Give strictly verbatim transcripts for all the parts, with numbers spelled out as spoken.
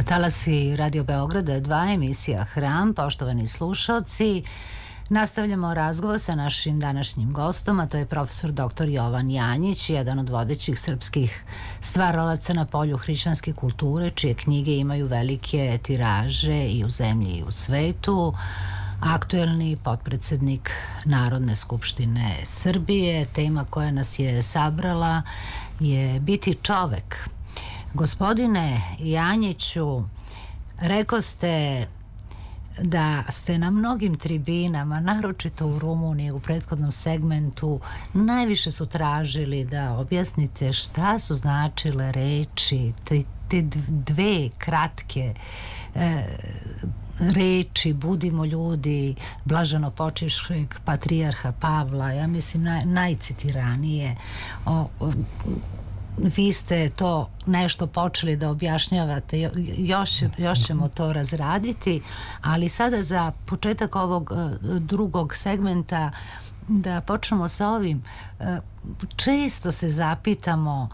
Talasi Radio Beograda, dva emisija Hram. Poštovani slušalci, nastavljamo razgovor sa našim današnjim gostom, a to je profesor doktor Jovan Janjić, jedan od vodećih srpskih stvaralaca na polju hrišćanske kulture, čije knjige imaju velike tiraže i u zemlji i u svetu. Aktuelni potpredsednik Narodne skupštine Srbije. Tema koja nas je sabrala je biti čovek. Gospodine Janjiću, rekao ste da ste na mnogim tribinama, naročito u Rumuniji, u prethodnom segmentu, najviše su tražili da objasnite šta su značile reči, te, te dve kratke e, reči, budimo ljudi, blaženo počivšeg patrijarha Pavla, ja mislim naj, najcitiranije. O, o, vi ste to nešto počeli da objašnjavate, još, još ćemo to razraditi, ali sada za početak ovog drugog segmenta da počnemo sa ovim. Često se zapitamo,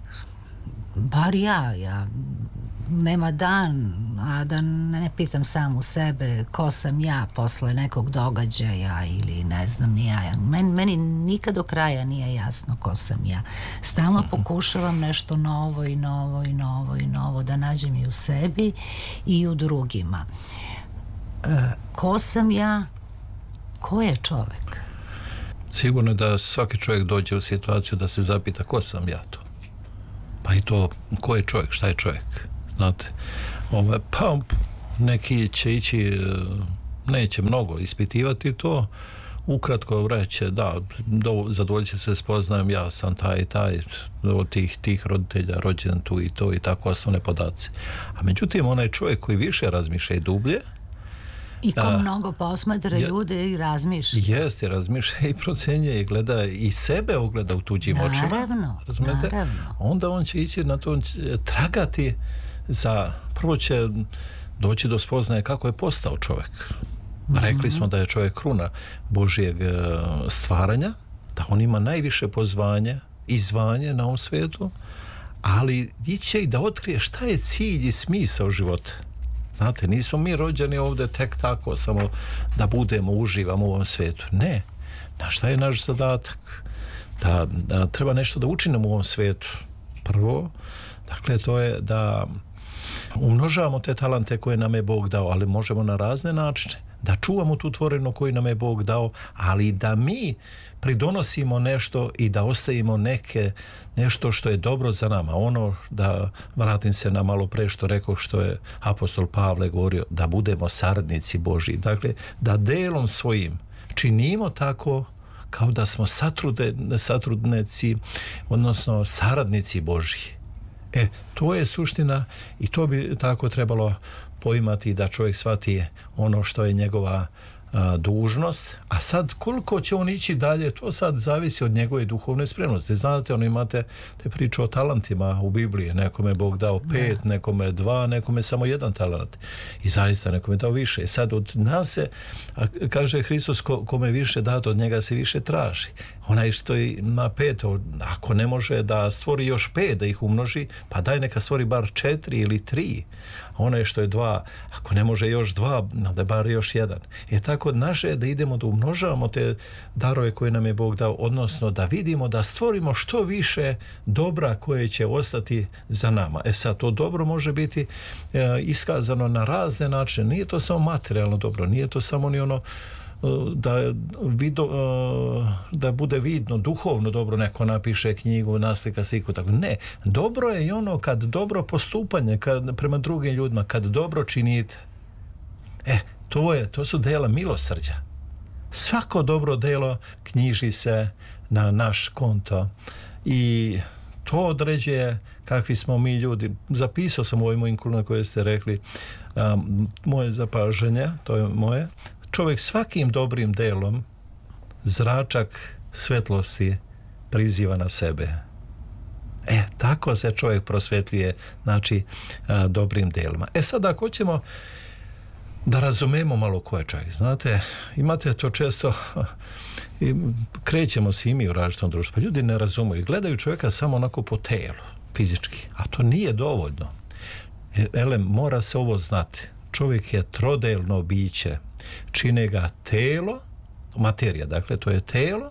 bar ja, ja nema dan, a da ne pitam samu sebe ko sam ja posle nekog događaja ili ne znam ni ja. Meni, meni nikad do kraja nije jasno ko sam ja. Stalno pokušavam nešto novo i novo i novo i novo da nađem i u sebi i u drugima. E, ko sam ja? Ko je čovek? Sigurno da svaki čovjek dođe u situaciju da se zapita ko sam ja to. Pa i to, ko je čovjek, šta je čovjek? Znate, ove, pa neki će ići, neće mnogo ispitivati to, ukratko reće, da, do, zadovoljit će se spoznajem, ja sam taj i taj, od tih, tih roditelja, rođen tu i to i tako osnovne podaci. A međutim, onaj čovjek koji više razmišlja i dublje, i ko a, mnogo posmatra je, ljude i razmišlja. Jeste, razmišlja i procenjuje i gleda i sebe ogleda u tuđim očima. Naravno, razumete? naravno. Onda on će ići na to, on će tragati za, prvo će doći do spoznaje kako je postao čovjek. Mm-hmm. Rekli smo da je čovjek kruna Božijeg stvaranja, da on ima najviše pozvanje i zvanje na ovom svijetu, ali iće i da otkrije šta je cilj i smisao života. Znate, nismo mi rođeni ovdje tek tako, samo da budemo, uživamo u ovom svijetu. Ne. Na šta je naš zadatak? Da, da treba nešto da učinimo u ovom svijetu. Prvo, dakle, to je da umnožavamo te talente koje nam je Bog dao, ali možemo na razne načine. Da čuvamo tu tvorevinu koju nam je Bog dao, ali da mi pridonosimo nešto i da ostavimo neke, nešto što je dobro za nama. Ono, da vratim se na malo pre što rekao, što je apostol Pavle govorio, da budemo saradnici Božji. Dakle, da delom svojim činimo tako kao da smo satrude, satrudnici, odnosno saradnici Božji. E, to je suština i to bi tako trebalo poimati, da čovjek shvati ono što je njegova a, dužnost, a sad koliko će on ići dalje, to sad zavisi od njegove duhovne spremnosti. Znate, ono, imate te priče o talentima u Bibliji, nekome je Bog dao pet, da. nekome dva, nekome samo jedan talent i zaista nekome je dao više. I sad od nas se, a, kaže Hristos, ko, kome više dato, od njega se više traži. Onaj što ima pet, ako ne može da stvori još pet, da ih umnoži, pa daj neka stvori bar četiri ili tri. Onaj što je dva, ako ne može još dva, da bar još jedan. Je tako naše je da idemo da umnožavamo te darove koje nam je Bog dao, odnosno da vidimo, da stvorimo što više dobra koje će ostati za nama. E sad, to dobro može biti e, iskazano na razne načine. Nije to samo materijalno dobro, nije to samo ni ono da, vido, da bude vidno, duhovno dobro, neko napiše knjigu, naslika sliku, tako. Ne, dobro je i ono kad dobro postupanje kad, prema drugim ljudima, kad dobro činite. E, to je, to su dela milosrđa. Svako dobro delo knjiži se na naš konto i to određuje kakvi smo mi ljudi. Zapisao sam u ovoj mojim kulima koje ste rekli, um, moje zapažanje, to je moje. Čovjek svakim dobrim delom zračak svetlosti priziva na sebe. E, tako se čovjek prosvetljuje, znači, a, dobrim delima. E sad, ako ćemo da razumemo malo ko je čovjek, znate, imate to često, i krećemo se i mi u različitom društvu, pa ljudi ne razumiju, gledaju čovjeka samo onako po telu, fizički, a to nije dovoljno. Elem, mora se ovo znati. Čovjek je trodelno biće. Čine ga telo, materija, dakle to je telo,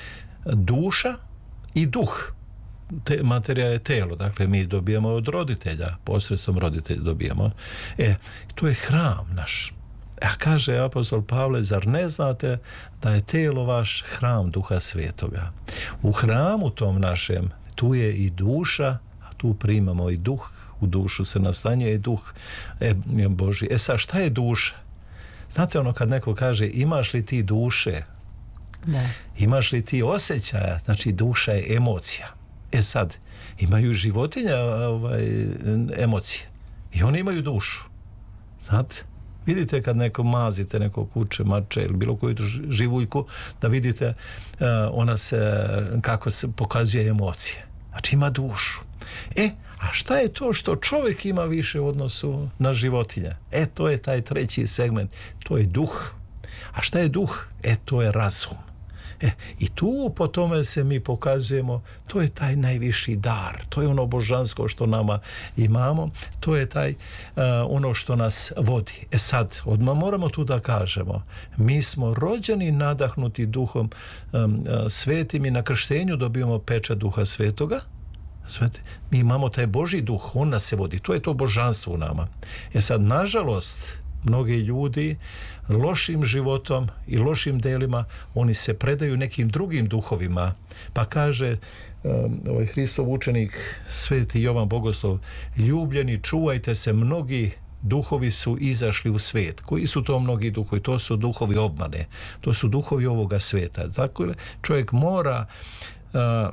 duša i duh. Te, materija je telo, dakle mi dobijamo od roditelja, posredstvom roditelja dobijamo. E, to je hram naš. A kaže apostol Pavle, zar ne znate da je telo vaš hram Duha Svetoga? U hramu tom našem, tu je i duša, a tu primamo i duh, u dušu se nastanjuje i duh e, Božji. E sad, šta je duša? Znate ono kad neko kaže, imaš li ti duše? Da. Imaš li ti osjećaja? Znači, duša je emocija. E sad, imaju životinja ovaj, emocije. I oni imaju dušu. Znate? Vidite kad neko mazite, neko kuće, mače ili bilo koju živuljku, da vidite uh, ona se, kako se pokazuje emocije. Znači ima dušu. E, a šta je to što čovjek ima više u odnosu na životinje? E, to je taj treći segment. To je duh. A šta je duh? E, to je razum. E, i tu po tome se mi pokazujemo, to je taj najviši dar, to je ono božansko što nama imamo, to je taj uh, ono što nas vodi. E sad, odmah moramo tu da kažemo, mi smo rođeni nadahnuti duhom um, uh, svetim i na krštenju dobijemo pečat Duha Svetoga. Sveti, mi imamo taj Božji duh, on nas se vodi, to je to božanstvo u nama. E sad, nažalost, mnogi ljudi lošim životom i lošim delima oni se predaju nekim drugim duhovima, pa kaže um, ovaj Hristov učenik sveti Jovan Bogoslov, ljubljeni, čuvajte se, mnogi duhovi su izašli u svijet. Koji su to mnogi duhovi? To su duhovi obmane, to su duhovi ovoga svijeta. Dakle, čovjek mora uh,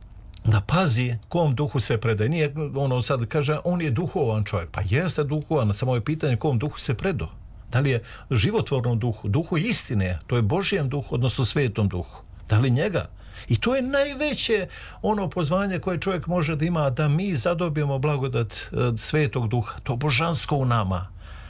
da pazi kom duhu se predaje. Nije ono sad kaže, on je duhovan čovjek. Pa jeste duhovan, samo je pitanje kom duhu se predao. Da li je životvornom duhu, duhu istine, to je Božjem duhu, odnosno svetom duhu. Da li njega? I to je najveće ono pozvanje koje čovjek može da ima, da mi zadobijemo blagodat svetog duha, to božansko u nama.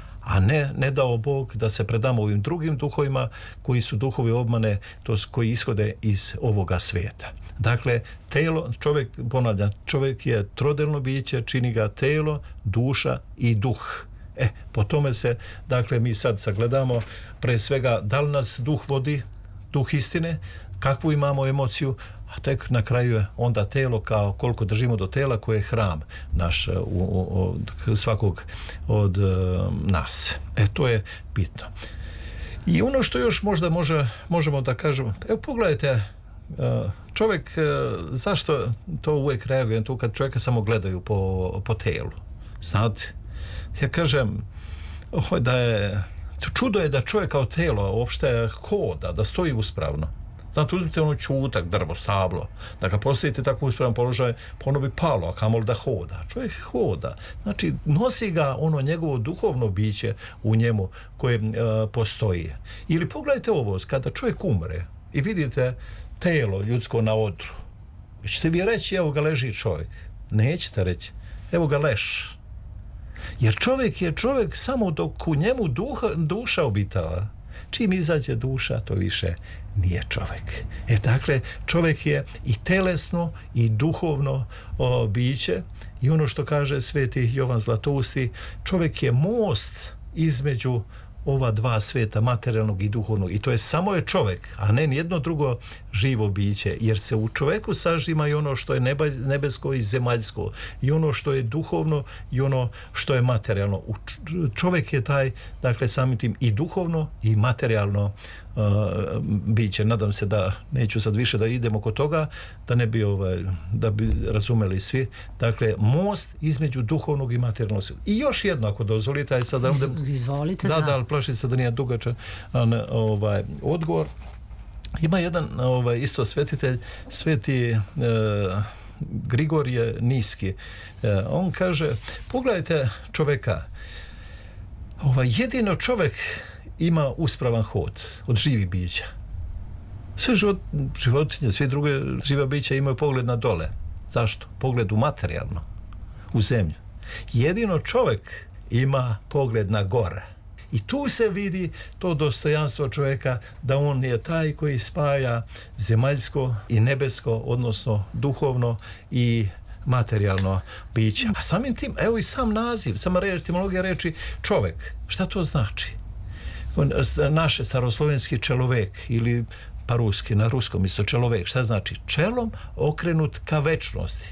A ne, ne dao Bog da se predamo ovim drugim duhovima koji su duhovi obmane, to su, koji ishode iz ovoga svijeta. Dakle, telo, čovjek, ponavljam, čovjek je trodelno biće, čini ga telo, duša i duh. E, po tome se, dakle, mi sad sagledamo pre svega da li nas duh vodi, duh istine, kakvu imamo emociju, a tek na kraju je onda telo, kao koliko držimo do tela koje je hram naš u, u, od svakog od uh, nas. E, to je bitno. I ono što još možda može, možemo da kažemo, evo pogledajte, uh, čovjek, uh, zašto to uvijek reagujem tu kad čovjeka samo gledaju po, po telu? Znate, ja kažem, oh, da je, čudo je da čovjek kao telo uopšte hoda, da stoji uspravno. Znate, uzmite ono čutak, drvo, stablo, da ga postavite tako u uspravan položaj, pa ono bi palo, a kamoli da hoda. Čovjek hoda. Znači, nosi ga ono njegovo duhovno biće u njemu koje uh, postoji. Ili pogledajte ovo, kada čovjek umre i vidite telo ljudsko na odru, ćete vi reći, evo ga leži čovjek. Nećete reći, evo ga leš. Jer čovjek je čovjek samo dok u njemu duha, duša obitava. Čim izađe duša, to više nije čovjek. E, dakle, čovjek je i telesno i duhovno o, biće i ono što kaže sveti Jovan Zlatousti, čovjek je most između ova dva sveta, materijalnog i duhovnog, i to je samo je čovjek, a ne nijedno drugo živo biće, jer se u čovjeku sažima i ono što je neba, nebesko i zemaljsko, i ono što je duhovno i ono što je materijalno. U čovjek je taj, dakle, samim tim i duhovno i materijalno uh, biće. Nadam se da neću sad više da idemo kod toga, da ne bi ovaj, da bi razumeli svi. Dakle, most između duhovnog i materijalnog svijeta. I još jedno, ako dozvolite, aj sad Iz, izvolite, da, da, da, ali plašim se da nije dugačan ovaj odgovor. Ima jedan ovaj isto svetitelj, sveti e, Grigorije Niski. E, on kaže, pogledajte čovjeka, ovaj, jedino čovjek ima uspravan hod od živih bića. Sve život, životinje, sve druge živa bića imaju pogled na dole. Zašto? Pogled u materijalno, u zemlju. Jedino čovjek ima pogled na gore. I tu se vidi to dostojanstvo čovjeka, da on je taj koji spaja zemaljsko i nebesko, odnosno duhovno i materijalno biće. A samim tim, evo i sam naziv, sama etimologija reči čovek. Šta to znači? Naše staroslovenski čelovek ili pa ruski, na ruskom isto čelovek. Šta znači? Čelom okrenut ka večnosti.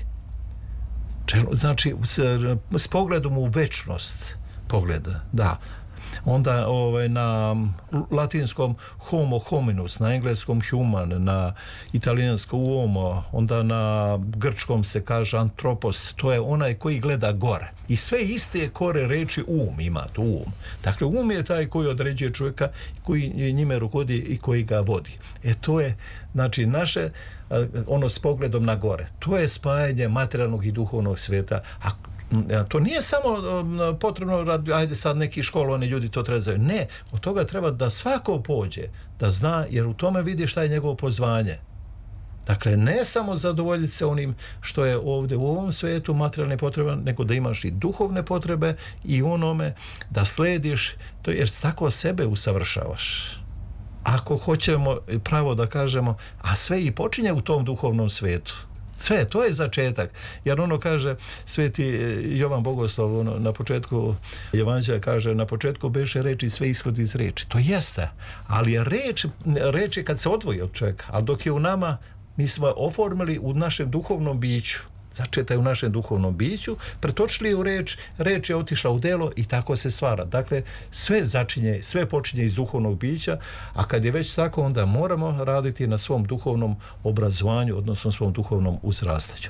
Čelo, znači s, s pogledom u večnost pogleda, da. Onda ovaj, na latinskom homo hominus, na engleskom human, na italijanskom uomo, onda na grčkom se kaže antropos, to je onaj koji gleda gore. I sve iste kore reči um ima, tu um. Dakle, um je taj koji određuje čovjeka, koji njime rukovodi i koji ga vodi. E to je, znači, naše ono s pogledom na gore. To je spajanje materijalnog i duhovnog svijeta. A to nije samo potrebno, ajde sad neki školovani ljudi to trebaju. Ne, od toga treba da svako pođe, da zna, jer u tome vidi šta je njegovo pozvanje. Dakle, ne samo zadovoljiti se onim što je ovdje u ovom svijetu materijalne potrebe, nego da imaš i duhovne potrebe i onome da slediš, to jer tako sebe usavršavaš. Ako hoćemo pravo da kažemo, a sve i počinje u tom duhovnom svijetu. Sve, to je začetak. Jer ono kaže, sveti Jovan Bogoslov ono, na početku Evanđelja kaže, na početku beše reči, sve ishodi iz reči. To jeste. Ali je reč, reč je kad se odvoji od čovjeka. Ali dok je u nama, mi smo oformili u našem duhovnom biću. Začetaj u našem duhovnom biću, pretočili u reč, reč je otišla u delo i tako se stvara. Dakle, sve začinje, sve počinje iz duhovnog bića, a kad je već tako, onda moramo raditi na svom duhovnom obrazovanju, odnosno svom duhovnom uzrastanju.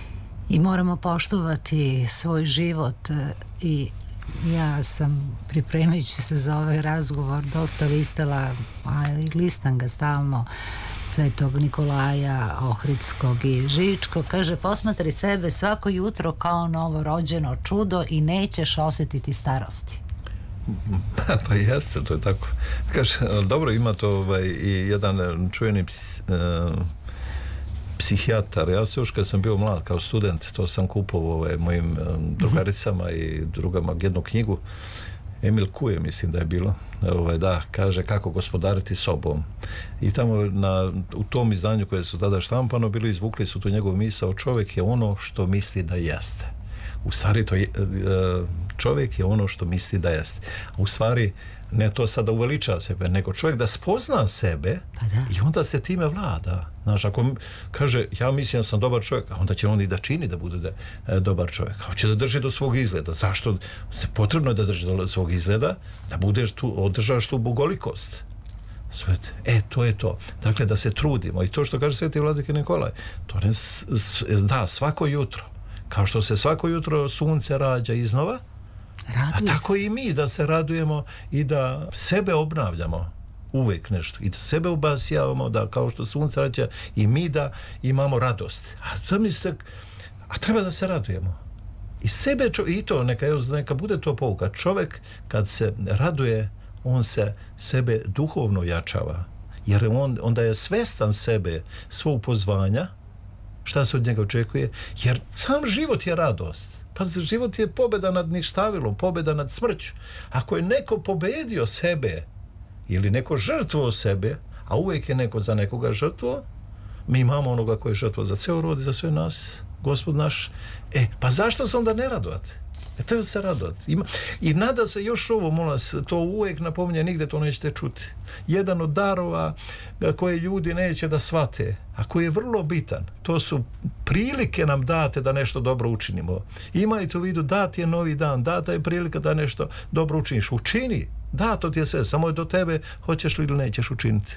I moramo poštovati svoj život i ja sam, pripremajući se za ovaj razgovor, dosta listala, a i listam ga stalno, Svetog Nikolaja Ohridskog i Žičkog. Kaže, posmatri sebe svako jutro kao novorođeno čudo i nećeš osjetiti starosti. Pa, pa jeste, to je tako. Kaže, dobro, ima to ovaj, i jedan čuveni ps, uh, psihijatar. Ja se još kad sam bio mlad kao student, to sam kupovao ovaj, mojim um, drugaricama i drugama jednu knjigu. Emil Kuje, mislim da je bilo, ovaj, da, kaže kako gospodariti sobom. I tamo na, u tom izdanju koje su tada štampano bili, izvukli su tu njegov misao, čovjek je ono što misli da jeste. U stvari to je, čovjek je ono što misli da jeste. U stvari ne to sada uveliča sebe, nego čovjek da spozna sebe pa da. I onda se time vlada. Znaš, ako kaže, ja mislim da sam dobar čovjek, onda će on i da čini da bude da, e, dobar čovjek. Hoće da drži do svog izgleda. Zašto? Potrebno je da drži do svog izgleda, da budeš tu, održaš tu bogolikost. Svet. E, to je to. Dakle, da se trudimo. I to što kaže sveti vladika Nikolaj, to ne, da, svako jutro, kao što se svako jutro sunce rađa iznova, Raduj a tako se. i mi da se radujemo i da sebe obnavljamo uvijek nešto i da sebe ubasjavamo, da kao što sunce rađa i mi da imamo radost. A zamislite, a treba da se radujemo. I sebe, i to neka, neka bude to pouka. Čovjek kad se raduje, on se sebe duhovno jačava. Jer on, onda je svestan sebe, svog pozvanja, šta se od njega očekuje, jer sam život je radost. Pa život je pobjeda nad ništavilom, pobjeda nad smrću. Ako je neko pobedio sebe ili neko žrtvo sebe, a uvijek je neko za nekoga žrtvo, mi imamo onoga koji je žrtvo za ceo rod i za sve nas, Gospod naš. E, pa zašto se onda ne radovati? E, treba se radovati. Ima, i nada se još ovo, molim vas, to uvijek napominje, nigde to nećete čuti. Jedan od darova koje ljudi neće da shvate, a koji je vrlo bitan, to su prilike nam date da nešto dobro učinimo. Imajte u vidu, dat je novi dan, data je prilika da nešto dobro učiniš. Učini, dato ti je sve, samo je do tebe, hoćeš li ili nećeš učiniti.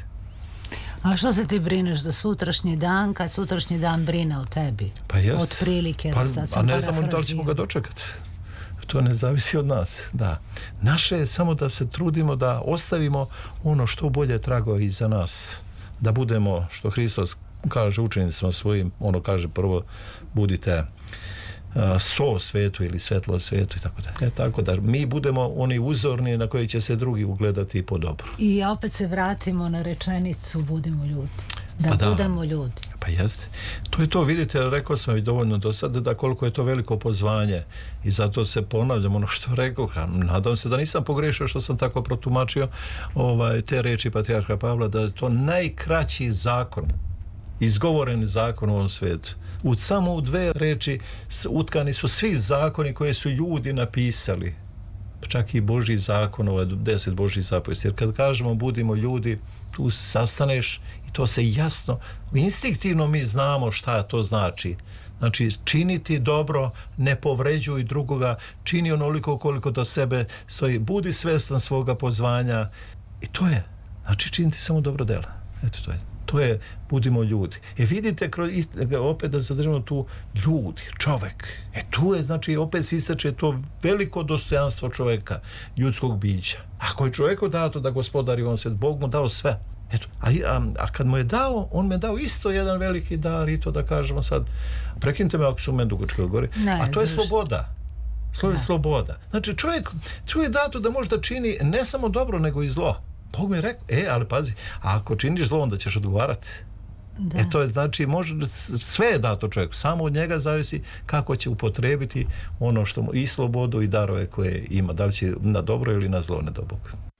A što se ti brineš za sutrašnji dan, kad sutrašnji dan brine o tebi? Pa jest. Od prilike, pa, sad a sam ne znamo da li ćemo ga dočekati. To ne zavisi od nas, da. Naše je samo da se trudimo da ostavimo ono što bolje trago iza nas. Da budemo, što Hristos kaže učenicima svojim, ono kaže prvo, budite uh, so svetu ili svetlo svetu i tako da. E, tako da mi budemo oni uzorni na koji će se drugi ugledati i po dobru. I opet se vratimo na rečenicu budimo ljudi. Da, pa da budemo ljudi. Pa jeste. To je to, vidite, rekao sam i dovoljno do sada da koliko je to veliko pozvanje i zato se ponavljam ono što rekao. Nadam se da nisam pogrešio što sam tako protumačio ovaj, te reči patrijarha Pavla, da je to najkraći zakon izgovoreni zakon u ovom svijetu. U samo u dve reči utkani su svi zakoni koje su ljudi napisali. Čak i Božji zakon, ovaj deset Božjih zapovesti. Jer kad kažemo budimo ljudi, tu sastaneš i to se jasno, instinktivno mi znamo šta to znači. Znači, činiti dobro, ne povređuj drugoga, čini onoliko koliko do sebe stoji, budi svjestan svoga pozvanja. I to je, znači činiti samo dobro dela. Eto to je. To je, budimo ljudi. E vidite, opet da zadržimo tu ljudi, čovek. E tu je, znači, opet se ističe to veliko dostojanstvo čoveka, ljudskog bića. Ako je čovjeku dato da gospodari on svijet, Bog mu dao sve. Eto, a, a, a kad mu je dao, on me dao isto jedan veliki dar i to da kažemo sad, prekinite me ako su me dugačke govori, a to je sloboda. Slovo je sloboda. Znači, čovjek, čovjek je dato da može da čini ne samo dobro, nego i zlo. Bog mi je rekao, e, ali pazi, a ako činiš zlo, onda ćeš odgovarati. Da. E, to je, znači, može, sve je dato čovjeku, samo od njega zavisi kako će upotrebiti ono što mu, i slobodu i darove koje ima, da li će na dobro ili na zlo, ne do Boga.